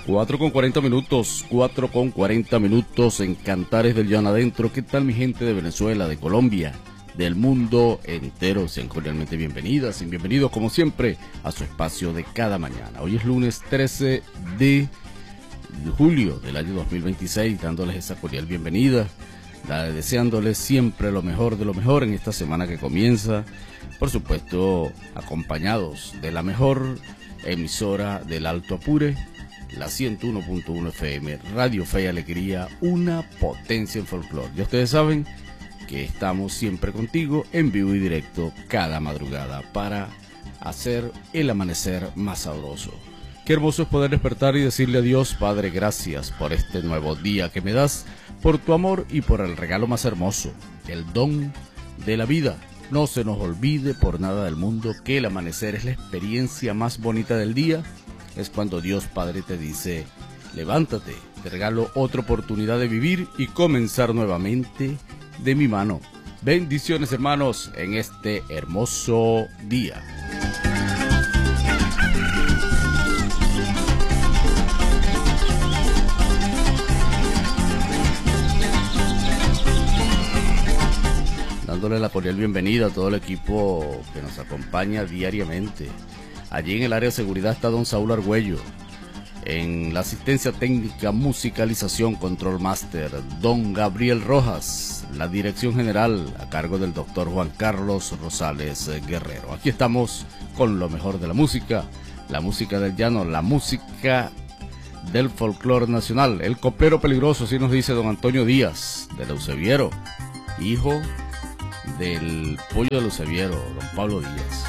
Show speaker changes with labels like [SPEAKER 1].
[SPEAKER 1] 4:40 en Cantares del Llano Adentro. ¿Qué tal, mi gente de Venezuela, de Colombia, del mundo entero? Sean cordialmente bienvenidas y bienvenidos, como siempre, a su espacio de cada mañana. Hoy es lunes 13 de julio del año 2026, dándoles esa cordial bienvenida, deseándoles siempre lo mejor de lo mejor en esta semana que comienza, por supuesto, acompañados de la mejor emisora del Alto Apure, la 101.1 FM, Radio Fe y Alegría, una potencia en folclore. Ya ustedes saben que estamos siempre contigo en vivo y directo cada madrugada para hacer el amanecer más sabroso. Qué hermoso es poder despertar y decirle a Dios: Padre, gracias por este nuevo día que me das, por tu amor y por el regalo más hermoso, el don de la vida. No se nos olvide por nada del mundo que el amanecer es la experiencia más bonita del día. Es cuando Dios Padre te dice: levántate, te regalo otra oportunidad de vivir y comenzar nuevamente de mi mano. Bendiciones, hermanos, en este hermoso día. Dándole la cordial bienvenida a todo el equipo que nos acompaña diariamente. Allí en el área de seguridad está don Saúl Argüello. En la asistencia técnica, musicalización, control master, don Gabriel Rojas. La dirección general a cargo del doctor Juan Carlos Rosales Guerrero. Aquí estamos con lo mejor de la música del llano, la música del folclore nacional. El copero peligroso, así nos dice don Antonio Díaz, del Eusebiero, hijo del pollo del Eusebiero, don Pablo Díaz.